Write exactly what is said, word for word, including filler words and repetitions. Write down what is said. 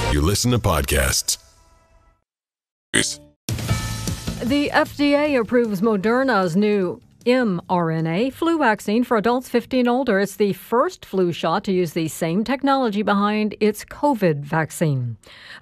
You listen to podcasts. The F D A approves Moderna's new mRNA flu vaccine for adults fifteen and older. It's the first flu shot to use the same technology behind its COVID vaccine.